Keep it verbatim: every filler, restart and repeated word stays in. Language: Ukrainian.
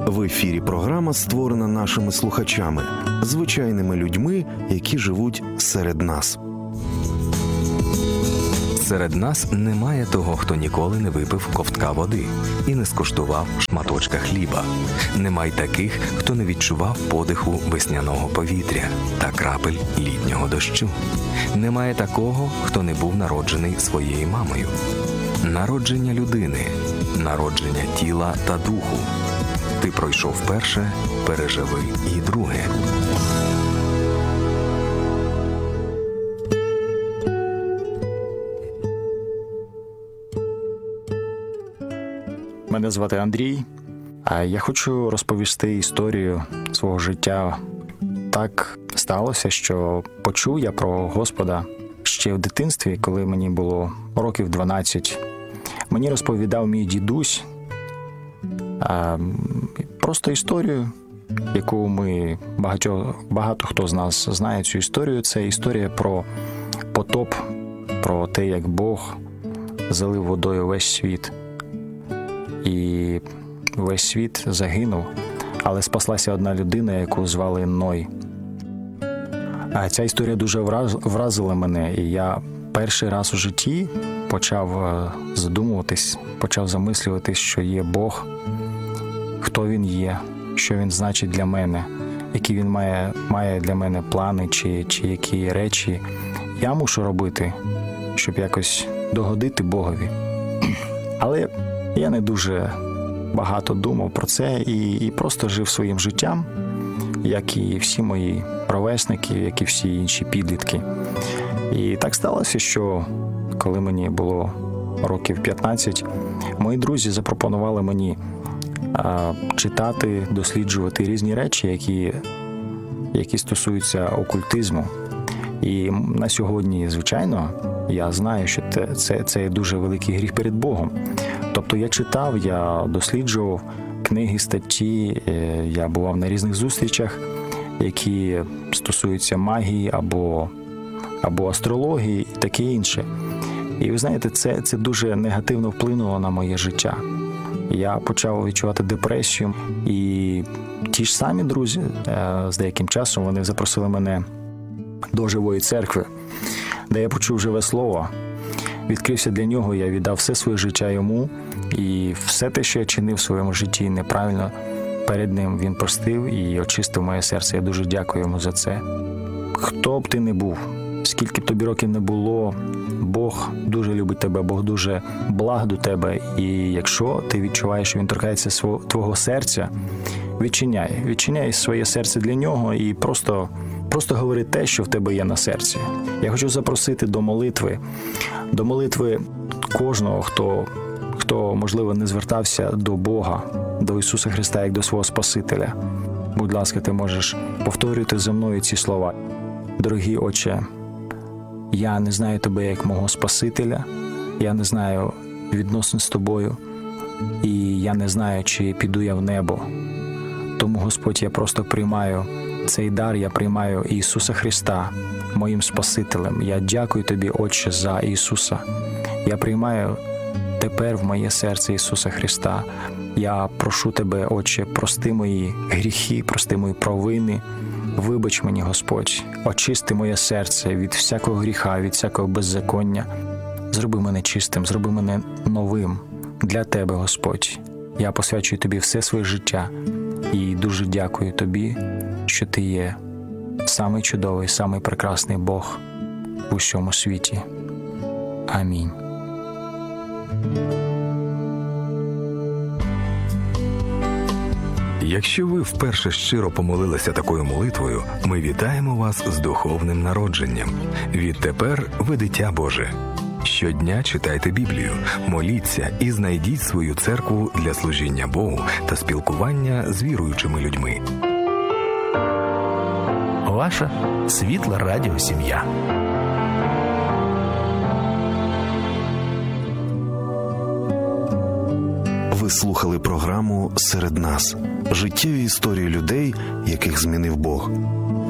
В ефірі програма створена нашими слухачами, звичайними людьми, які живуть серед нас. Серед нас немає того, хто ніколи не випив ковтка води і не скуштував шматочка хліба. Немає таких, хто не відчував подиху весняного повітря та крапель літнього дощу. Немає такого, хто не був народжений своєю мамою. Народження людини, народження тіла та духу. Ти пройшов перше, переживи і друге. Мене звати Андрій, а я хочу розповісти історію свого життя. Так сталося, що почув я про Господа ще в дитинстві, коли мені було років дванадцять. Мені розповідав мій дідусь а, просто історію, яку ми, багато, багато хто з нас знає цю історію. Це історія про потоп, про те, як Бог залив водою весь світ. І весь світ загинув, але спаслася одна людина, яку звали Ной. А ця історія дуже вразила мене, і я перший раз у житті почав задумуватись, почав замислюватись, що є Бог, хто Він є, що Він значить для мене, які Він має, має для мене плани, чи, чи які речі я мушу робити, щоб якось догодити Богові. Але я не дуже багато думав про це і, і просто жив своїм життям, як і всі мої ровесники, як і всі інші підлітки. І так сталося, що коли мені було років п'ятнадцять, мої друзі запропонували мені а, читати, досліджувати різні речі, які, які стосуються окультизму. І на сьогодні, звичайно, я знаю, що це, це є дуже великий гріх перед Богом. Тобто я читав, я досліджував книги, статті, я бував на різних зустрічах, які стосуються магії або, або астрології і таке інше. І ви знаєте, це, це дуже негативно вплинуло на моє життя. Я почав відчувати депресію, і ті ж самі друзі з деяким часом вони запросили мене до живої церкви, де я почув живе слово. Відкрився для нього, я віддав все своє життя йому, і все те, що я чинив в своєму житті неправильно, перед ним він простив і очистив моє серце. Я дуже дякую йому за це. Хто б ти не був, скільки б тобі років не було, Бог дуже любить тебе, Бог дуже благ до тебе. І якщо ти відчуваєш, що він торкається свого, твого серця, відчиняй, відчиняй своє серце для нього і просто, просто говори те, що в тебе є на серці. Я хочу запросити до молитви, до молитви кожного, хто, хто, можливо, не звертався до Бога, до Ісуса Христа, як до свого Спасителя. Будь ласка, ти можеш повторювати за мною ці слова. Дорогий Отче, я не знаю Тебе як мого Спасителя, я не знаю відносин з Тобою, і я не знаю, чи піду я в небо. Тому, Господь, я просто приймаю цей дар, я приймаю Ісуса Христа моїм Спасителем. Я дякую Тобі, Отче, за Ісуса. Я приймаю тепер в моє серце Ісуса Христа. Я прошу Тебе, Отче, прости мої гріхи, прости мої провини. Вибач мені, Господь, очисти моє серце від всякого гріха, від всякого беззаконня. Зроби мене чистим, зроби мене новим для Тебе, Господь. Я посвячую Тобі все своє життя і дуже дякую Тобі, що Ти є самий чудовий, самий прекрасний Бог в усьому світі. Амінь. Якщо ви вперше щиро помолилися такою молитвою, ми вітаємо вас з духовним народженням. Відтепер ви дитя Боже. Щодня читайте Біблію, моліться і знайдіть свою церкву для служіння Богу та спілкування з віруючими людьми. Ваша світла радіосім'я. Ви слухали програму «Серед нас» – життєві історії людей, яких змінив Бог.